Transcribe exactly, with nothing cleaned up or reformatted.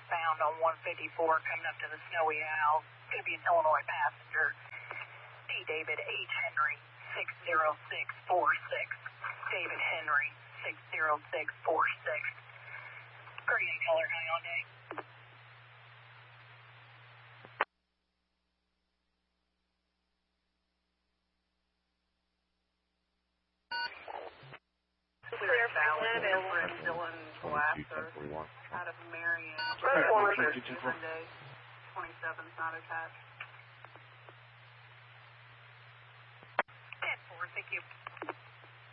eastbound on one fifty-four coming up to the Snowy Owl. Going to be an Illinois passenger. D. David H. Henry, six zero six four six. David Henry, six zero six four six. Green and color Hyundai. Clear Valley, Everett, Dylan, Glasser, out of Marion, Hyundai, twenty-seven is not attached. ten four, thank you.